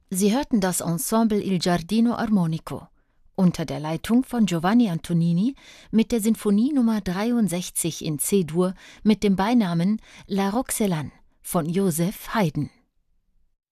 Sie hörten das Ensemble Il Giardino Armonico unter der Leitung von Giovanni Antonini mit der Sinfonie Nummer 63 in C-Dur mit dem Beinamen La Roxelane von Joseph Haydn.